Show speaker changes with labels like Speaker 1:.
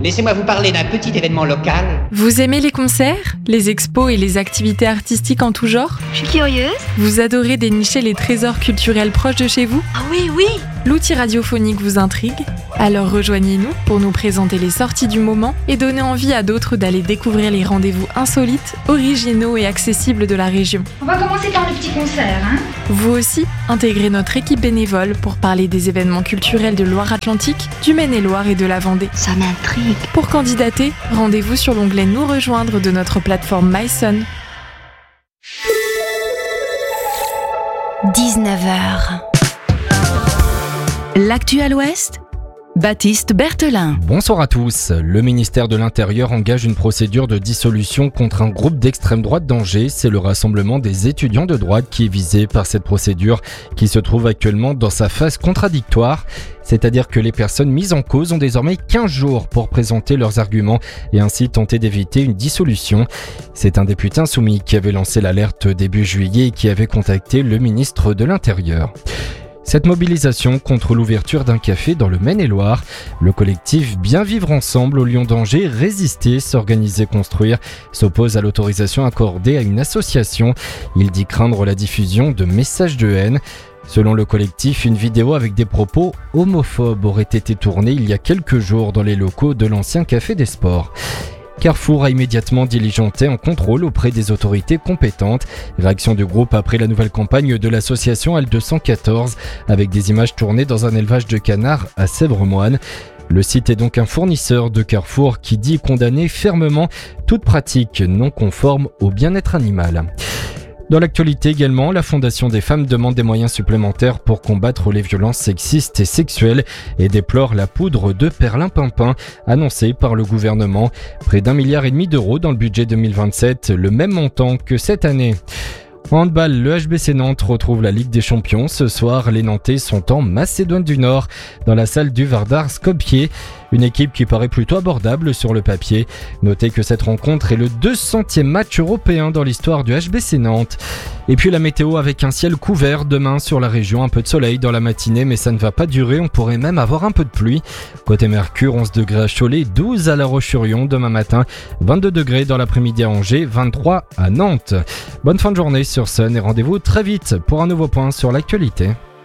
Speaker 1: laissez-moi vous parler d'un petit événement local.
Speaker 2: Vous aimez les concerts, les expos et les activités artistiques en tout genre ?
Speaker 3: Je suis curieuse.
Speaker 2: Vous adorez dénicher les trésors culturels proches de chez vous ?
Speaker 3: Ah oui, oui.
Speaker 2: L'outil radiophonique vous intrigue ? Alors rejoignez-nous pour nous présenter les sorties du moment et donner envie à d'autres d'aller découvrir les rendez-vous insolites, originaux et accessibles de la région.
Speaker 4: On va commencer par le petit concert, hein ?
Speaker 2: Vous aussi, intégrez notre équipe bénévole pour parler des événements culturels de Loire-Atlantique, du Maine-et-Loire et de la Vendée.
Speaker 3: Ça m'intrigue.
Speaker 2: Pour candidater, rendez-vous sur l'onglet Nous rejoindre de notre plateforme MySun.
Speaker 5: 19h. L'actu à l'Ouest, Baptiste Berthelin.
Speaker 6: Bonsoir à tous. Le ministère de l'Intérieur engage une procédure de dissolution contre un groupe d'extrême droite d'Angers. C'est le rassemblement des étudiants de droite qui est visé par cette procédure qui se trouve actuellement dans sa phase contradictoire. C'est-à-dire que les personnes mises en cause ont désormais 15 jours pour présenter leurs arguments et ainsi tenter d'éviter une dissolution. C'est un député insoumis qui avait lancé l'alerte début juillet et qui avait contacté le ministre de l'Intérieur. Cette mobilisation contre l'ouverture d'un café dans le Maine-et-Loire, le collectif Bien Vivre Ensemble au Lion d'Angers, Résister, s'organiser, construire, s'oppose à l'autorisation accordée à une association. Il dit craindre la diffusion de messages de haine. Selon le collectif, une vidéo avec des propos homophobes aurait été tournée il y a quelques jours dans les locaux de l'ancien Café des Sports. Carrefour a immédiatement diligenté un contrôle auprès des autorités compétentes. Réaction du groupe après la nouvelle campagne de l'association L214 avec des images tournées dans un élevage de canards à Sèvres-Moine. Le site est donc un fournisseur de Carrefour qui dit condamner fermement toute pratique non conforme au bien-être animal. Dans l'actualité également, la Fondation des femmes demande des moyens supplémentaires pour combattre les violences sexistes et sexuelles et déplore la poudre de perlimpinpin annoncée par le gouvernement. Près d'1,5 milliard d'euros dans le budget 2027, le même montant que cette année. En handball, le HBC Nantes retrouve la Ligue des Champions. Ce soir, les Nantais sont en Macédoine du Nord, dans la salle du Vardar Skopje. Une équipe qui paraît plutôt abordable sur le papier. Notez que cette rencontre est le 200e match européen dans l'histoire du HBC Nantes. Et puis la météo avec un ciel couvert demain sur la région, un peu de soleil dans la matinée, mais ça ne va pas durer, on pourrait même avoir un peu de pluie. Côté Mercure, 11 degrés à Cholet, 12 à La Roche-sur-Yon demain matin, 22 degrés dans l'après-midi à Angers, 23 à Nantes. Bonne fin de journée sur Sun et rendez-vous très vite pour un nouveau point sur l'actualité.